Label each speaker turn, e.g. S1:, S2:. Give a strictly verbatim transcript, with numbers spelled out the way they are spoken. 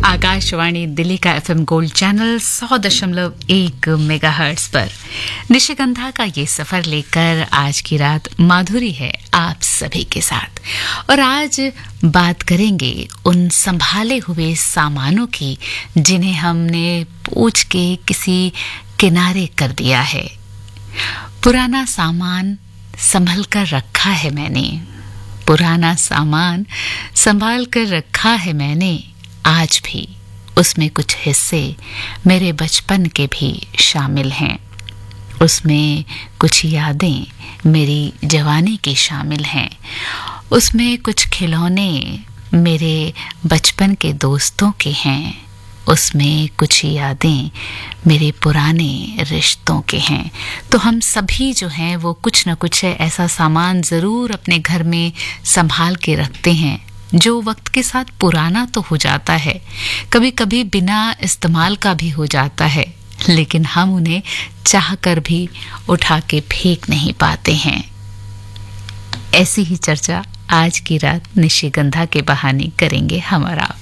S1: आकाशवाणी दिल्ली का FM gold channel सौ दशमलव एक मेगाहर्ट्ज पर निशिगंधा का ये सफर लेकर आज की रात माधुरी है आप सभी के साथ। और आज बात करेंगे उन संभाले हुए सामानों की जिन्हें हमने पूछ के किसी किनारे कर दिया है। पुराना सामान संभल कर रखा है मैंने, पुराना सामान संभाल कर रखा है मैंने, आज भी उसमें कुछ हिस्से मेरे बचपन के भी शामिल हैं। उसमें कुछ यादें मेरी जवानी की शामिल हैं। उसमें कुछ खिलौने मेरे बचपन के दोस्तों के हैं। उसमें कुछ यादें मेरे पुराने रिश्तों के हैं। तो हम सभी जो हैं वो कुछ न कुछ ऐसा सामान ज़रूर अपने घर में संभाल के रखते हैं जो वक्त के साथ पुराना तो हो जाता है, कभी कभी बिना इस्तेमाल का भी हो जाता है, लेकिन हम उन्हें चाह कर भी उठा के फेंक नहीं पाते हैं। ऐसी ही चर्चा आज की रात निशिगंधा के बहाने करेंगे हमारा।